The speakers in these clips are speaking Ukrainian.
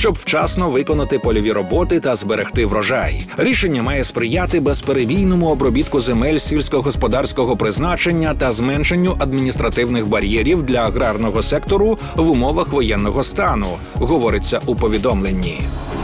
щоб вчасно виконати польові роботи та зберегти врожай. Рішення має сприяти безперебійному обробітку земель сільськогосподарського призначення та зменшенню адміністративних бар'єрів для аграрного сектору в умовах воєнного стану, говориться у повідомленні.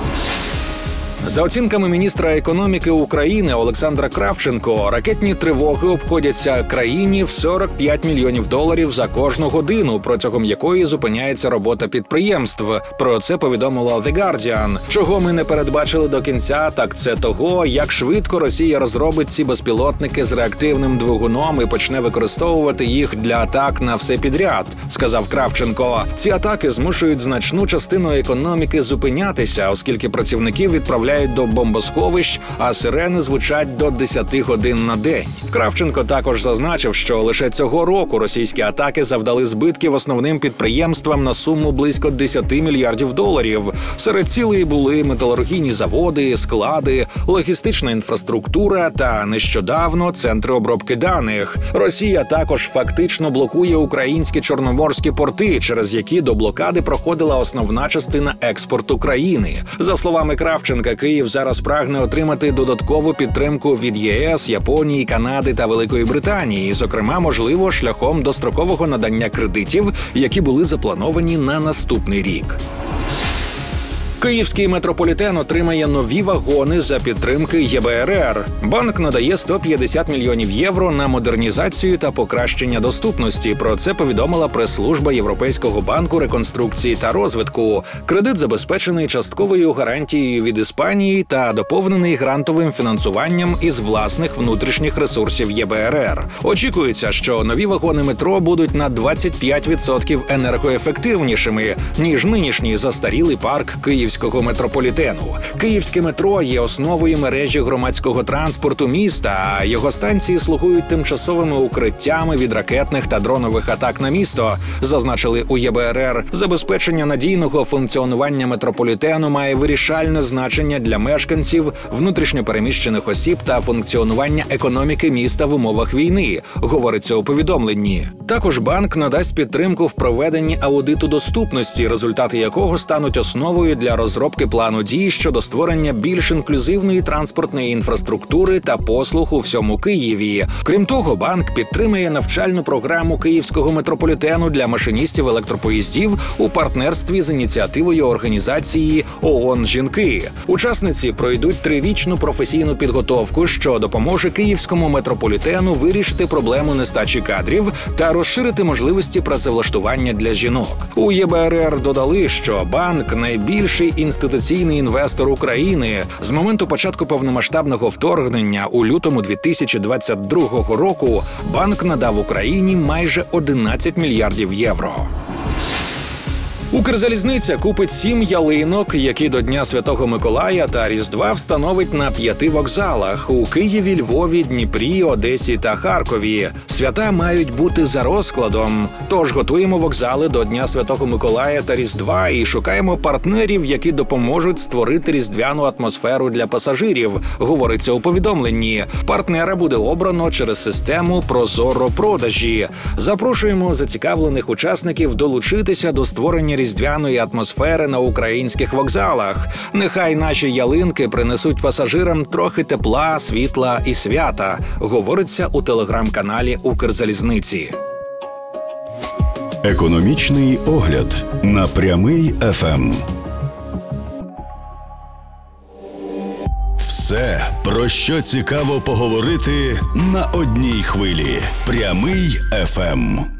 За оцінками міністра економіки України Олександра Кравченко, ракетні тривоги обходяться країні в $45 мільйонів за кожну годину, протягом якої зупиняється робота підприємств. Про це повідомила The Guardian. Чого ми не передбачили до кінця, так це того, як швидко Росія розробить ці безпілотники з реактивним двигуном і почне використовувати їх для атак на все підряд, сказав Кравченко. Ці атаки змушують значну частину економіки зупинятися, оскільки працівників відправляють до бомбосховищ, а сирени звучать до 10 годин на день. Кравченко також зазначив, що лише цього року російські атаки завдали збитків основним підприємствам на суму близько $10 мільярдів. Серед цілей були металургійні заводи, склади, логістична інфраструктура та нещодавно центри обробки даних. Росія також фактично блокує українські чорноморські порти, через які до блокади проходила основна частина експорту країни. За словами Кравченка, Київ зараз прагне отримати додаткову підтримку від ЄС, Японії, Канади та Великої Британії, зокрема, можливо, шляхом дострокового надання кредитів, які були заплановані на наступний рік. Київський метрополітен отримає нові вагони за підтримки ЄБРР. Банк надає €150 мільйонів на модернізацію та покращення доступності. Про це повідомила прес-служба Європейського банку реконструкції та розвитку. Кредит забезпечений частковою гарантією від Іспанії та доповнений грантовим фінансуванням із власних внутрішніх ресурсів ЄБРР. Очікується, що нові вагони метро будуть на 25% енергоефективнішими, ніж нинішній застарілий парк Київського метрополітену. Київське метро є основою мережі громадського транспорту міста, а його станції слугують тимчасовими укриттями від ракетних та дронових атак на місто, зазначили у ЄБРР. Забезпечення надійного функціонування метрополітену має вирішальне значення для мешканців, внутрішньопереміщених осіб та функціонування економіки міста в умовах війни, говориться у повідомленні. Також банк надасть підтримку в проведенні аудиту доступності, результати якого стануть основою для розробки плану дій щодо створення більш інклюзивної транспортної інфраструктури та послуг у всьому Києві. Крім того, банк підтримує навчальну програму Київського метрополітену для машиністів електропоїздів у партнерстві з ініціативою організації ООН «Жінки». Учасниці пройдуть 3-річну професійну підготовку, що допоможе Київському метрополітену вирішити проблему нестачі кадрів та розширити можливості працевлаштування для жінок. У ЄБРР додали, що банк – найбільший інституційний інвестор України. З моменту початку повномасштабного вторгнення у лютому 2022 року банк надав Україні майже €11 мільярдів. Укрзалізниця купить 7 ялинок, які до Дня Святого Миколая та Різдва встановить на 5 вокзалах – у Києві, Львові, Дніпрі, Одесі та Харкові. Свята мають бути за розкладом. Тож готуємо вокзали до Дня Святого Миколая та Різдва і шукаємо партнерів, які допоможуть створити різдвяну атмосферу для пасажирів, говориться у повідомленні. Партнера буде обрано через систему «Прозоро-продажі». Запрошуємо зацікавлених учасників долучитися до створення різдвяної атмосфери на українських вокзалах. Нехай наші ялинки принесуть пасажирам трохи тепла, світла і свята, говориться у телеграм-каналі Укрзалізниці. Економічний огляд на Прямий ФМ. Все, про що цікаво поговорити на одній хвилі. Прямий ФМ.